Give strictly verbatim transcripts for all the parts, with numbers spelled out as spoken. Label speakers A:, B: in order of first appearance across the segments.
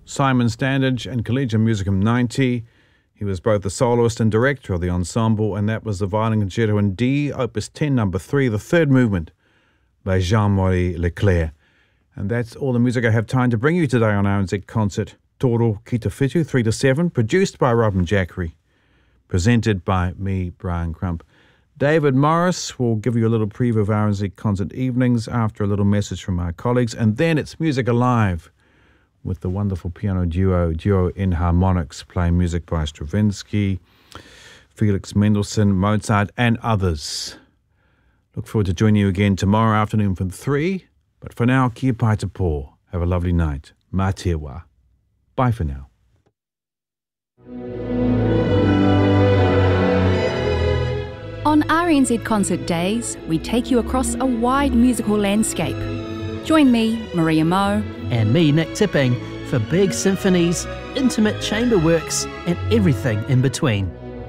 A: Simon Standage and Collegium Musicum ninety. He was both the soloist and director of the ensemble, and that was the Violin Concerto in D, Opus ten, number three, the third movement by Jean-Marie Leclerc. And that's all the music I have time to bring you today on R N Z Concert. Toro Ki Te Whitu, three to seven, produced by Robin Jackery, presented by me, Brian Crump. David Morris will give you a little preview of R N Z Concert evenings after a little message from our colleagues, and then it's Music Alive with the wonderful piano duo, Duo in Harmonics, playing music by Stravinsky, Felix Mendelssohn, Mozart, and others. Look forward to joining you again tomorrow afternoon from three. But for now, kia pai te pō. Have a lovely night. Mā te wā. Bye for now.
B: On R N Z Concert Days, we take you across a wide musical landscape. Join me, Maria Moe,
C: and me, Nick Tipping, for big symphonies, intimate chamber works, and everything in between.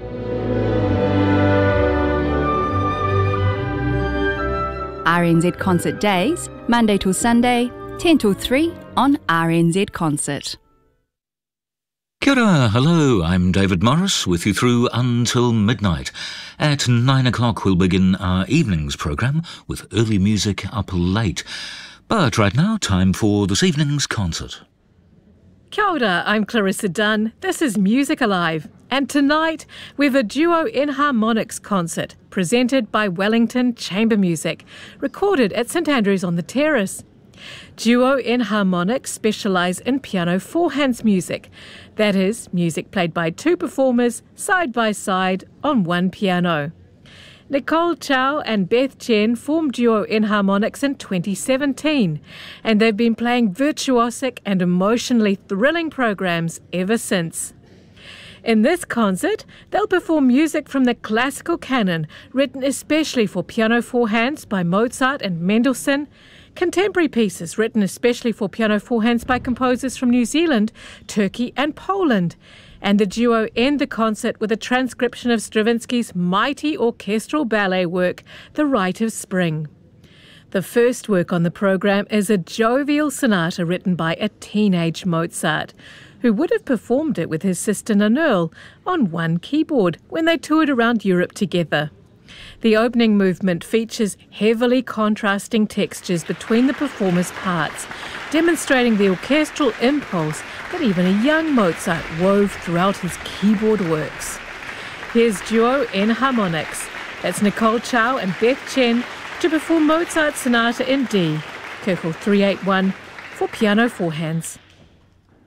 B: R N Z Concert Days, Monday till Sunday, ten till three on R N Z Concert.
D: Kia ora, hello, I'm David Morris with you through until midnight. At nine o'clock we'll begin our evening's programme with early music up late. But right now, time for this evening's concert.
E: Kia ora, I'm Clarissa Dunn. This is Music Alive. And tonight, we've a Duo in Harmonics concert presented by Wellington Chamber Music, recorded at St Andrews on the Terrace. Duo in Harmonics specialise in piano four-hands music, that is, music played by two performers side by side on one piano. Nicole Chow and Beth Chen formed Duo in Harmonics in twenty seventeen, and they've been playing virtuosic and emotionally thrilling programs ever since. In this concert, they'll perform music from the classical canon, written especially for piano four-hands by Mozart and Mendelssohn, contemporary pieces written especially for piano four-hands by composers from New Zealand, Turkey and Poland. And the duo end the concert with a transcription of Stravinsky's mighty orchestral ballet work, The Rite of Spring. The first work on the programme is a jovial sonata written by a teenage Mozart, who would have performed it with his sister Nannerl on one keyboard when they toured around Europe together. The opening movement features heavily contrasting textures between the performers' parts, demonstrating the orchestral impulse that even a young Mozart wove throughout his keyboard works. Here's Duo in Harmonics. That's Nicole Chow and Beth Chen to perform Mozart's Sonata in D, Köchel three eighty-one, for piano four-hands.